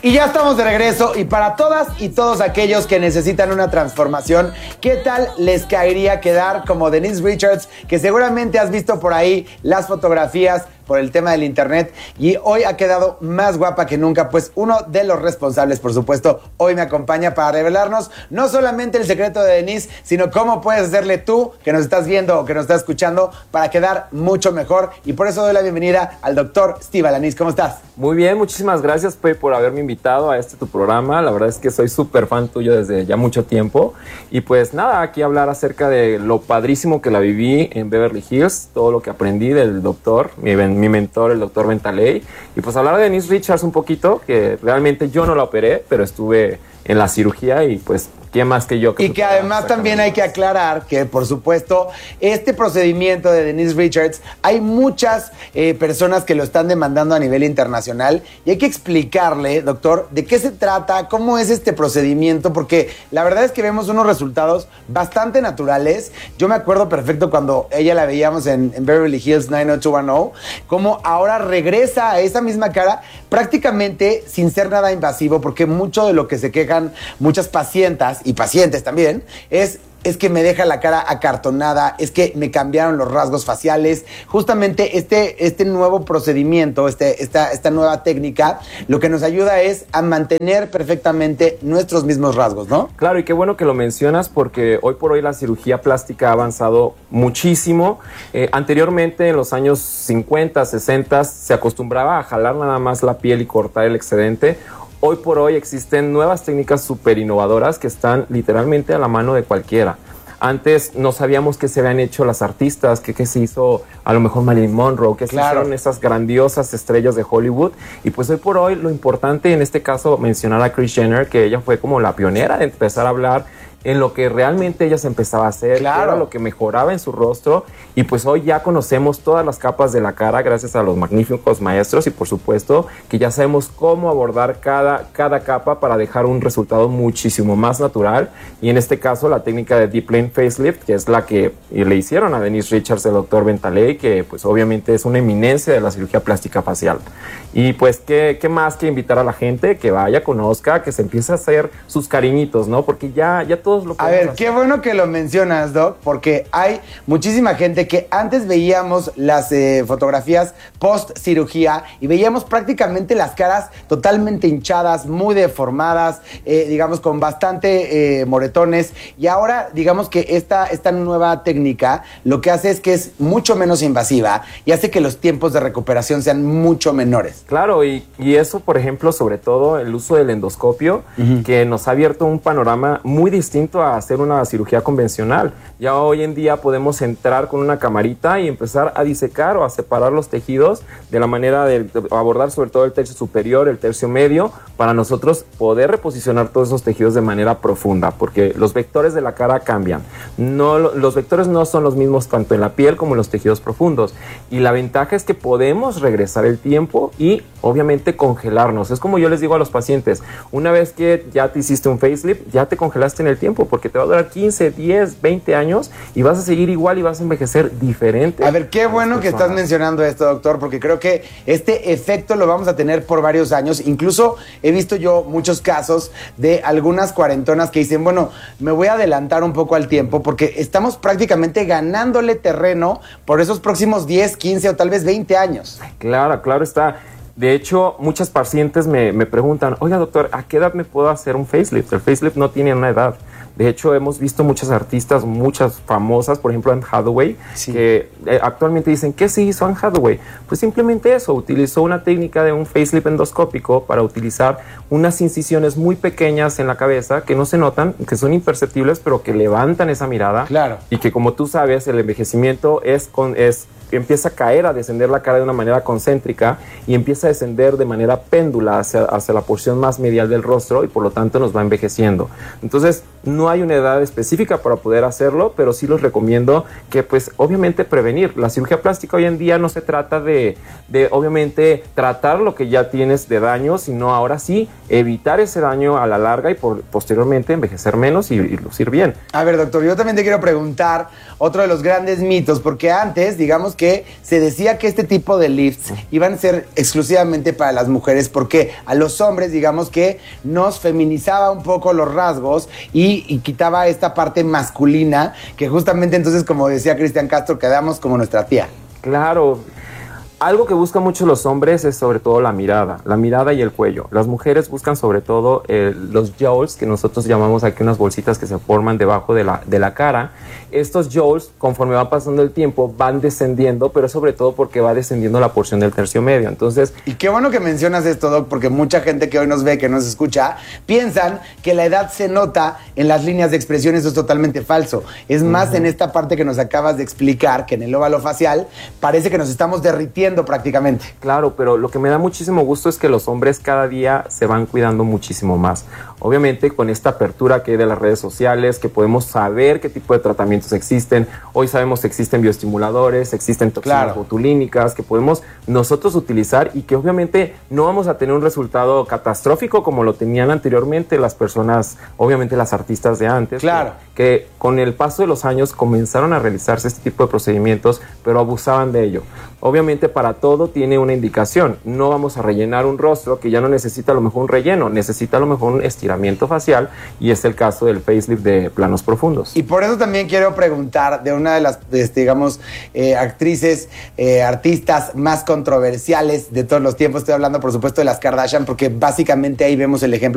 Y ya estamos de regreso y para todas y todos aquellos que necesitan una transformación, ¿qué tal les caería quedar como Denise Richards? Que seguramente has visto por ahí las fotografías por el tema del internet y hoy ha quedado más guapa que nunca, pues uno de los responsables, por supuesto, hoy me acompaña para revelarnos no solamente el secreto de Denise, sino cómo puedes hacerle tú, que nos estás viendo o que nos estás escuchando, para quedar mucho mejor. Y por eso doy la bienvenida al doctor Steve Alanis. ¿Cómo estás? Muy bien, muchísimas gracias, Pe, por haberme invitado a tu programa. La verdad es que soy súper fan tuyo desde ya mucho tiempo. Y pues nada, aquí hablar acerca de lo padrísimo que la viví en Beverly Hills, todo lo que aprendí del doctor, mi mentor, el doctor Bentaley. Y pues hablar de Denise Richards un poquito, que realmente yo no la operé, pero estuve en la cirugía y pues ¿quién más que yo? Y que además también hay que aclarar que, por supuesto, este procedimiento de Denise Richards, hay muchas personas que lo están demandando a nivel internacional y hay que explicarle, doctor, de qué se trata, cómo es este procedimiento, porque la verdad es que vemos unos resultados bastante naturales. Yo me acuerdo perfecto cuando ella la veíamos en Beverly Hills 90210, cómo ahora regresa a esa misma cara prácticamente sin ser nada invasivo, porque mucho de lo que se quejan muchas pacientas y pacientes también, es que me deja la cara acartonada, es que me cambiaron los rasgos faciales. Justamente este nuevo procedimiento, esta nueva técnica, lo que nos ayuda es a mantener perfectamente nuestros mismos rasgos, ¿no? Claro, y qué bueno que lo mencionas porque hoy por hoy la cirugía plástica ha avanzado muchísimo. Anteriormente, en los años 50, 60, se acostumbraba a jalar nada más la piel y cortar el excedente. Hoy por hoy existen nuevas técnicas súper innovadoras que están literalmente a la mano de cualquiera. Antes no sabíamos qué se habían hecho las artistas, qué se hizo a lo mejor Marilyn Monroe, qué se hicieron esas grandiosas estrellas de Hollywood. Y pues hoy por hoy lo importante en este caso mencionar a Kris Jenner, que ella fue como la pionera de empezar a hablar en lo que realmente ella se empezaba a hacer, era lo que mejoraba en su rostro. Y pues hoy ya conocemos todas las capas de la cara gracias a los magníficos maestros y por supuesto que ya sabemos cómo abordar cada capa para dejar un resultado muchísimo más natural. Y en este caso la técnica de Deep Plane Facelift, que es la que le hicieron a Denise Richards el doctor Bentaley, que pues obviamente es una eminencia de la cirugía plástica facial. Y pues qué más que invitar a la gente que vaya, conozca, que se empiece a hacer sus cariñitos, ¿no? Porque ya todos lo podemos hacer. Hacer. Qué bueno que lo mencionas, Doc, porque hay muchísima gente que antes veíamos las fotografías post cirugía y veíamos prácticamente las caras totalmente hinchadas, muy deformadas, digamos con bastante moretones, y ahora digamos que esta nueva técnica lo que hace es que es mucho menos invasiva y hace que los tiempos de recuperación sean mucho menores. Claro, y eso, por ejemplo, sobre todo el uso del endoscopio, que nos ha abierto un panorama muy distinto a hacer una cirugía convencional. Ya hoy en día podemos entrar con una camarita y empezar a disecar o a separar los tejidos de la manera de abordar sobre todo el tercio superior, el tercio medio, para nosotros poder reposicionar todos esos tejidos de manera profunda, porque los vectores de la cara cambian. Los vectores no son los mismos tanto en la piel como en los tejidos profundos. Y la ventaja es que podemos regresar el tiempo y obviamente congelarnos. Es como yo les digo a los pacientes, una vez que ya te hiciste un facelift, ya te congelaste en el tiempo, porque te va a durar 15, 10, 20 años y vas a seguir igual y vas a envejecer diferente. A ver, qué bueno que estás mencionando esto, doctor, porque creo que este efecto lo vamos a tener por varios años. Incluso he visto yo muchos casos de algunas cuarentonas que dicen, bueno, me voy a adelantar un poco al tiempo porque estamos prácticamente ganándole terreno por esos próximos 10, 15 o tal vez 20 años. Claro está. De hecho, muchas pacientes me preguntan, oiga, doctor, ¿a qué edad me puedo hacer un facelift? El facelift no tiene una edad. De hecho, hemos visto muchas artistas, muchas famosas, por ejemplo, Anne Hathaway, que actualmente dicen, ¿qué se hizo Anne Hathaway? Pues simplemente eso, utilizó una técnica de un facelift endoscópico para utilizar unas incisiones muy pequeñas en la cabeza que no se notan, que son imperceptibles, pero que levantan esa mirada. Claro. Y que, como tú sabes, el envejecimiento empieza a caer, a descender la cara de una manera concéntrica y empieza a descender de manera péndula hacia la porción más medial del rostro y por lo tanto nos va envejeciendo. Entonces no hay una edad específica para poder hacerlo, pero sí los recomiendo que pues obviamente prevenir. La cirugía plástica hoy en día no se trata de obviamente tratar lo que ya tienes de daño, sino ahora sí evitar ese daño a la larga y posteriormente envejecer menos y lucir bien. A ver, doctor, yo también te quiero preguntar otro de los grandes mitos, porque antes, digamos que se decía que este tipo de lifts iban a ser exclusivamente para las mujeres porque a los hombres, digamos que nos feminizaba un poco los rasgos y quitaba esta parte masculina que justamente entonces, como decía Cristian Castro, quedamos como nuestra tía. Claro. Algo que buscan mucho los hombres es sobre todo la mirada y el cuello. Las mujeres buscan sobre todo los jowls, que nosotros llamamos aquí unas bolsitas que se forman debajo de la cara. Estos jowls, conforme va pasando el tiempo, van descendiendo, pero sobre todo porque va descendiendo la porción del tercio medio. Entonces, y qué bueno que mencionas esto, Doc, porque mucha gente que hoy nos ve, que nos escucha, piensan que la edad se nota en las líneas de expresión. Eso es totalmente falso. Es más en esta parte que nos acabas de explicar, que en el óvalo facial parece que nos estamos derritiendo prácticamente. Claro, pero lo que me da muchísimo gusto es que los hombres cada día se van cuidando muchísimo más. Obviamente con esta apertura que hay de las redes sociales, que podemos saber qué tipo de tratamientos existen. Hoy sabemos que existen bioestimuladores, existen toxinas botulínicas que podemos nosotros utilizar y que obviamente no vamos a tener un resultado catastrófico como lo tenían anteriormente las personas, obviamente las artistas de antes. Claro. Que con el paso de los años comenzaron a realizarse este tipo de procedimientos, pero abusaban de ello. Obviamente para todo tiene una indicación. No vamos a rellenar un rostro que ya no necesita a lo mejor un relleno, necesita a lo mejor un estiramiento facial y es el caso del facelift de planos profundos. Y por eso también quiero preguntar de una de las, digamos, actrices, artistas más controversiales de todos los tiempos. Estoy hablando, por supuesto, de las Kardashian, porque básicamente ahí vemos el ejemplo